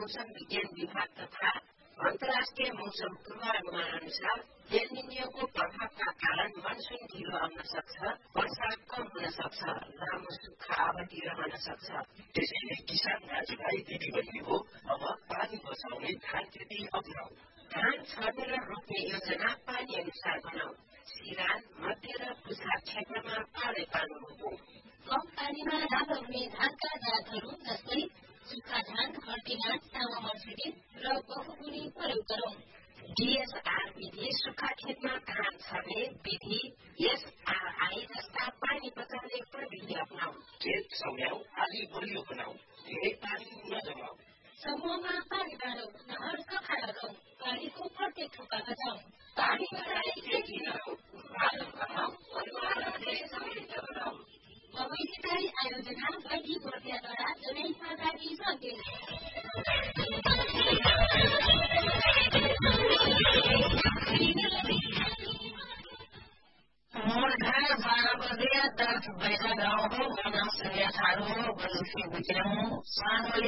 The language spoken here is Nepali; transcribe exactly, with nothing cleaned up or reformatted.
मौसम विज्ञान विभाग तथा अन्तर्राष्ट्रिय मौसम पूर्वानुमान अनुसार एल निनियोको प्रभावका कारण मनसुन ढिलो आउन सक्छ, वर्षा कम हुन सक्छ, लामो सुक्खा अवधि रहन सक्छ। त्यसैले किसान दाजुभाइ दिदीबहिनीको अब पानी बचाउने धान खेती अपनाऊ। धान छर्ने र रोप्ने योजना पानी अनुसार बनाऊ। सिरान, मध्य र पुछार क्षेत्रमा पारै पानी रोपौँ। कम पानीमा राम्रो हुने धानका जातहरू जस्तै सुक्खा धान, हर्टिना, तामा मर्सिडी र बहुगुणी प्रयोग गरौँ। डीएसआर विधि सुक्खा खेतमा धान छर्ने विधि, एसआरआई जस्ता पानी बचाउने प्रविधि अपनाऊ। खेत सम्याउ, आली बलियो बनाऊ, धेरै पानी नजमाऊ। समूहमा पानी बाँडौँ, नहर सफा लगाऊ, पानीको प्रत्येक थोपा बचाऊ। पानी बचाई खेती गरौँ, उत्पादन बढाऊ, परिवार र देश समृद्ध बनाऊ। अवैधिकारी आयोजना वैधि मोर्चाद्वारा जनहितमा लागि सन्देश। मूलधार बाह्र बजे दस बजे गाउँ हो, वनौषधिया ठाडो, बलुसी बुझ्यौँ,